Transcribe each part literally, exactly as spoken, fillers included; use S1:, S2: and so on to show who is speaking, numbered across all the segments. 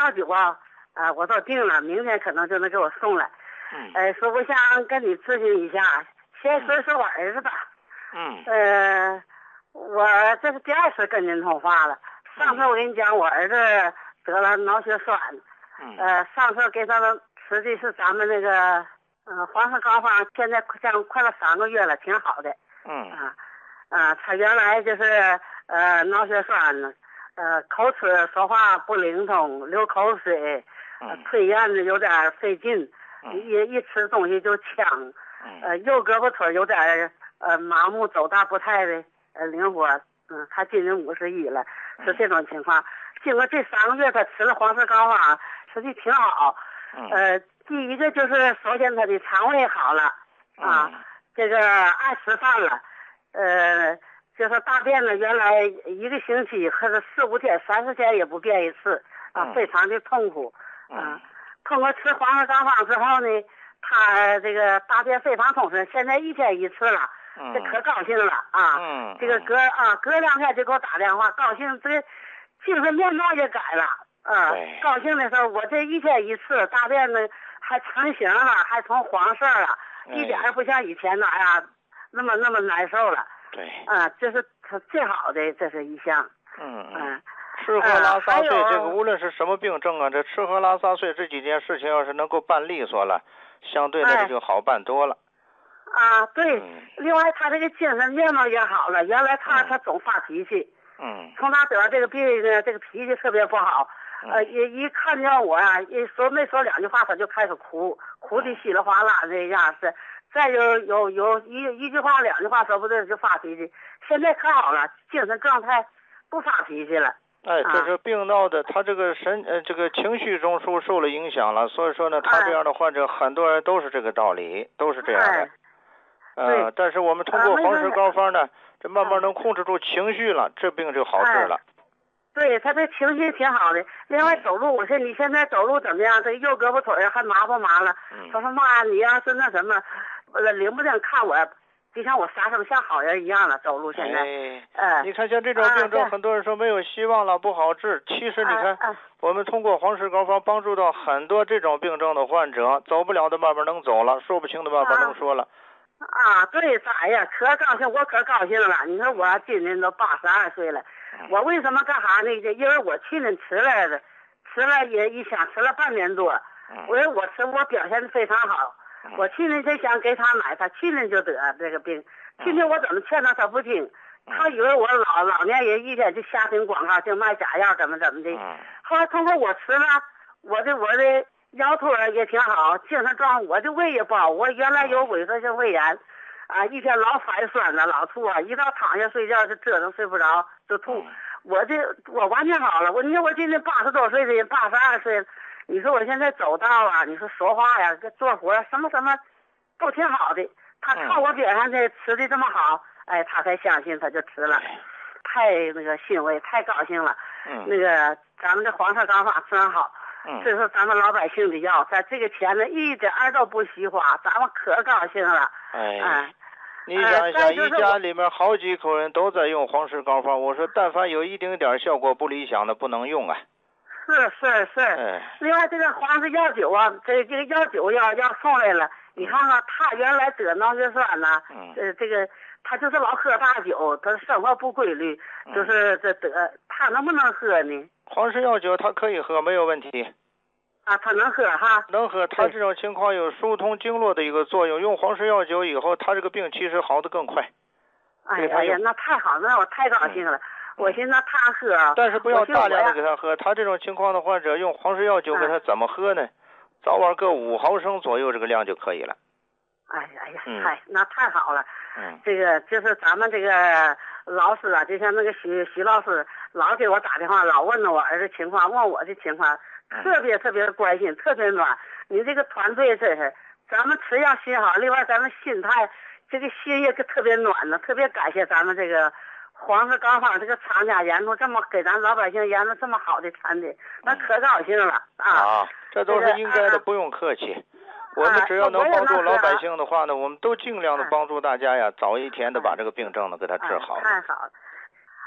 S1: 药酒啊，啊、呃，我都定了，明天可能就能给我送来。
S2: 嗯。
S1: 呃，说我想跟你咨询一下，先说说我儿子吧。
S2: 嗯。
S1: 呃，我这是第二次跟您通话了。上次我跟你讲，我儿子得了脑血栓。
S2: 嗯。
S1: 呃，上次给他们吃的是咱们那个呃黄氏膏方，现在将快了三个月了，挺好的。
S2: 嗯。
S1: 啊啊，他原来就是呃脑血栓，呃口齿说话不灵通，流口水，呃吞咽的有点费劲，
S2: 嗯、
S1: 一一吃东西就呛，
S2: 嗯、
S1: 呃右胳膊腿有点呃麻木，走大不太的呃灵活。嗯，他今年五十一了，是这种情况。经过这三个月，他吃了黄氏膏方，实际挺好。呃，第一个就是首先他的肠胃好了啊，这个爱吃饭了。呃，就是大便呢，原来一个星期或者四五天、三四天也不便一次啊，非常的痛苦啊。通过吃黄氏膏方之后呢，他这个大便非常通顺，现在一天一次了。这可高兴了啊！
S2: 嗯，
S1: 这个隔啊隔两天就给我打电话，高兴这个精神面貌也改了啊！高兴的时候，我这一天一次大便呢还成型了，还成黄色了，一点也不像以前那样那么那么难受了。
S2: 对，
S1: 啊，这是他最好的，这是一项。
S2: 嗯
S1: 嗯，
S2: 吃喝拉撒睡，这个无论是什么病症啊，这吃喝拉撒睡这几件事情要是能够办利索了，相对的这就好办多了。
S1: 啊，对，另外他这个精神面貌也好了。原来他、
S2: 嗯、
S1: 他总发脾气，
S2: 嗯，
S1: 从他得这个病呢，这个脾气特别不好。
S2: 嗯、
S1: 呃，一一看见我呀、啊，一说没说两句话，他就开始哭，哭的稀里哗啦这样是。再有有有一一句话两句话说不对就发脾气，现在可好了，精神状态不发脾气了。
S2: 哎，这是病闹的，他这个神呃这个情绪中枢受了影响了，所以说呢，他这样的患者很多人都是这个道理，都是这样的。
S1: 哎
S2: 呃，但是我们通过黄氏膏方呢，这慢慢能控制住情绪了，这病就好治了。
S1: 对，他这情绪挺好的。另外走路，我说你现在走路怎么样？这右胳膊腿还麻不麻了？他说妈，你要是那什么，呃，灵不灵看我，就像我啥什么像好人一样了，走路现在。
S2: 哎，呃、你看像这种病症，很多人说没有希望了，不好治。其实你看，我们通过黄氏膏方帮助到很多这种病症的患者，走不了的慢慢能走了，说不清的慢慢能说了。
S1: 啊，对，咋呀？可高兴，我可高兴了。你说我今年都八十二岁了，我为什么干啥呢？因为我去年吃了的，吃了也一想吃了半年多。我说我吃我表现的非常好，我去年就想给他买，他去年就得这个病。去年我怎么劝他他不听，他以为我老老年人一天就瞎听广告，就卖假药怎么怎么的。后来通过我吃了，我的我的。腰腿也挺好，精神状况，我的胃也不好，我原来有萎缩性胃炎，啊，一天老反酸呢，老吐啊，一到躺下睡觉就折腾睡不着就吐。我这我完全好了，我你说我今年八十多岁的人，八十二岁，你说我现在走道啊，你说说话呀，做活什么什么都挺好的。他看我表现的吃的这么好，哎，他才相信，他就吃了，太那个欣慰，太高兴了。那个咱们这黄氏膏方真好。这是咱们老百姓的药，在这个钱呢一点儿都不惜花，咱们可高兴了。
S2: 哎，哎你想想，一家里面好几口人都在用黄氏膏方，我说但凡有一丁点效果不理想的，不能用啊。
S1: 是是是。哎、另外，这个黄氏药酒啊，这这个药酒要要送来了，你看看他原来得脑血栓呢，
S2: 嗯，
S1: 呃，这个他就是老喝大酒，他生活不规律，就是这得他能不能喝呢？
S2: 黄氏药酒他可以喝，没有问题。
S1: 啊，他能喝哈？
S2: 能喝，他这种情况有疏通经络的一个作用。用黄氏药酒以后，他这个病其实好得更快。
S1: 哎呀呀，那太好了，那我太高兴了。嗯、我寻思他喝，
S2: 但是不要大量的给他喝。他这种情况的患者用黄氏药酒给他怎么喝呢？嗯、早晚各五毫升左右这个量就可以了。
S1: 哎呀哎呀，嗯、太那太好了。
S2: 嗯，
S1: 这个就是咱们这个老师啊，就像那个徐徐老师，老给我打电话，老问着我儿子情况，问我的情况。特别特别关心，特别暖。你这个团队真是，咱们吃药心好，另外咱们心态，这个心也特别暖呢。特别感谢咱们这个黄氏膏方这个厂家研出这么给咱老百姓研出这么好的产品，那可高兴了啊！
S2: 啊，这都是应该的，这个、不用客气。我们只要能帮助老百姓的话呢，我们都尽量的帮助大家呀，早一天的把这个病症呢给他治好。
S1: 太好了。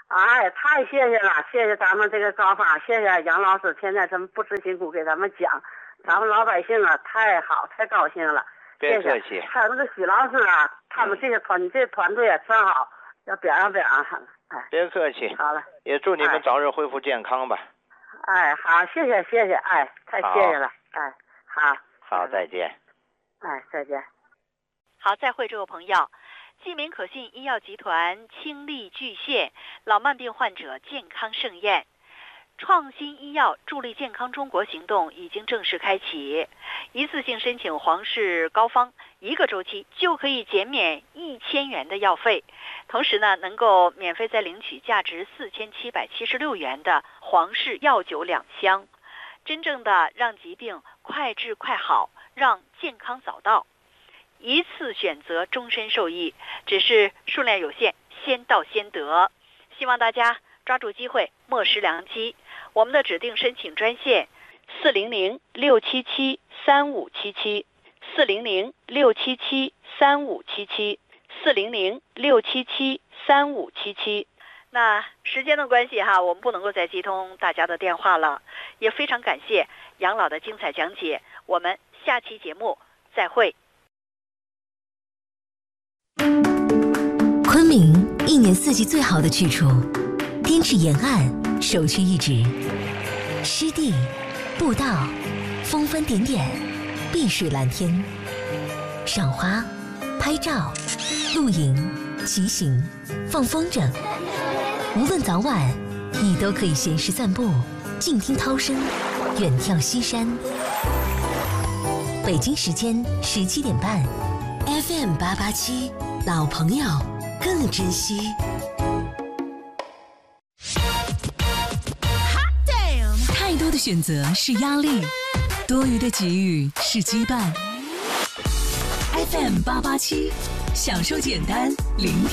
S1: 哎，太谢谢了，谢谢咱们这个高方，谢谢杨老师，天天这么不辞辛苦给咱们讲，咱们老百姓啊，太好，太高兴了。
S2: 别客气。
S1: 还有那个许老师啊，他们这些团，你这团队啊，真好，要表扬表扬他们。哎，
S2: 别客气。
S1: 好了，
S2: 也祝你们早日恢复健康吧。
S1: 哎，好，谢谢谢谢，哎，太谢谢了，哎，好。
S2: 好，再见。
S1: 哎，再见。
S3: 好，再会，这位朋友。济民可信医药集团倾力巨献，老慢病患者健康盛宴。创新医药助力健康中国行动已经正式开启，一次性申请皇氏膏方，一个周期就可以减免一千元的药费，同时呢，能够免费再领取价值四千七百七十六元的皇氏药酒两箱，真正的让疾病快治快好，让健康早到。一次选择，终身受益，只是数量有限，先到先得。希望大家抓住机会，莫失良机。我们的指定申请专线四零零六七七三五七七，四零零六七七三五七七，四零零六七七三五七七。那时间的关系哈，我们不能够再接通大家的电话了，也非常感谢杨老的精彩讲解。我们下期节目再会。
S4: 昆明一年四季最好的去处，滇池沿岸首屈一指，湿地、步道、峰峰点点，碧水蓝天，赏花、拍照、露营、骑行、放风筝，无论早晚，你都可以闲时散步，静听涛声，远眺西山。北京时间十七点半 ，F M 八八七，老朋友更珍惜。
S5: 太多的选择是压力，多余的给予是羁绊。F M 八八七，享受简单，聆听。